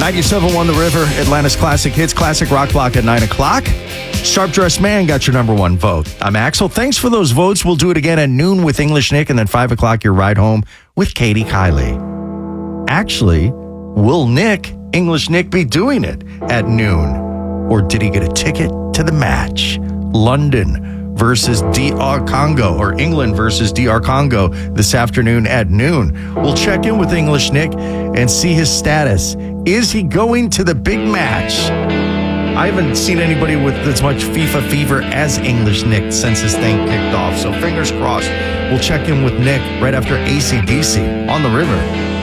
97.1 The River, Atlanta's classic hits, classic rock block at 9 o'clock. Sharp Dressed Man got your number one vote. I'm Axel. Thanks for those votes. We'll do it again at noon with English Nick, and then 5 o'clock, your ride home with Katie Kiley. Actually, will English Nick, be doing it at noon? Or did he get a ticket to the match? London versus DR Congo, or England versus DR Congo this afternoon at noon. We'll check in with English Nick and see his status. Is he going to the big match? I haven't seen anybody with as much FIFA fever as English Nick since this thing kicked off. So fingers crossed. We'll check in with Nick right after AC/DC on the River.